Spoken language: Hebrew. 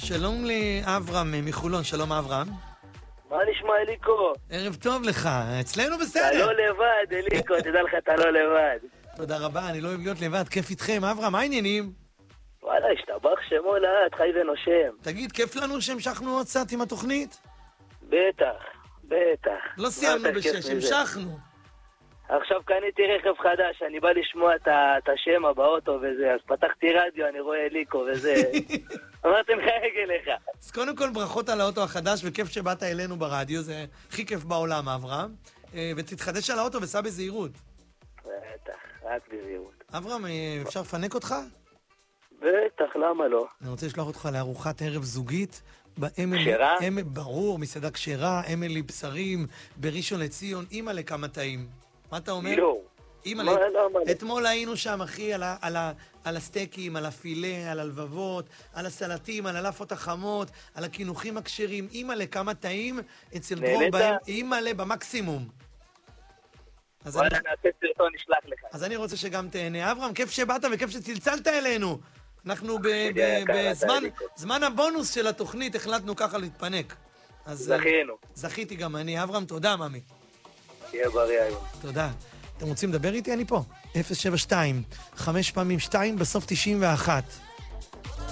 שלום לאברהם מחולון, שלום אברהם. מה נשמע אליקו? ערב טוב לך, אצלנו אתה בסדר. לא לבד אליקו, תדע לך אתה לא לבד. תודה רבה, אני לא אוהב להיות לבד, כיף איתכם. אברהם, מה העניינים? וואלה, השתבח שמו לעד, חי ונושם. תגיד, כיף לנו שהמשכנו עוד קצת עם התוכנית? בטח. לא סיימנו בשש, המשכנו. עכשיו קניתי רכב חדש, אני בא לשמוע את השם באוטו וזה, אז פתחתי רדיו, אני רואה אליקו וזה. אמרתי מחייג אליך. אז קודם כל ברכות על האוטו החדש, וכיף שבאת אלינו ברדיו, זה הכי כיף בעולם, אברהם. ותתחדש על האוטו וסע בזהירות. בטח, רק בזהירות. אברהם, אפשר לפנק אותך? בטח, למה לא? אני רוצה לשלוח אותך לארוחת ערב זוגית. כשרה? ברור, מסעדה כשרה, אמילי בשרים, בראשון לציון, אימא לכמה טעים. מה אתה אומר? יואו. אימא, אתמול היינו שם, אחי, על הסטייקים, על הפילה, על הלבבות, על הסלטים, על הלפות החמות, על הכינוחים הכשרים. אימא לכמה טעים אצל דרור בהם, אימא במקסימום. וואלה, נעשה סרטון, נשלח לך. אז אני רוצה שגם תהנה. אברהם, כיף שבאת וכיף שצלצלת אלינו. אנחנו בזמן הבונוס של התוכנית החלטנו ככה להתפנק. זכינו. זכיתי גם אני. אברהם, תודה, ממי. תהיה בריא היום. תודה. אתם רוצים לדבר איתי? אני פה. 072, 5 פעמים 2, בסוף 91.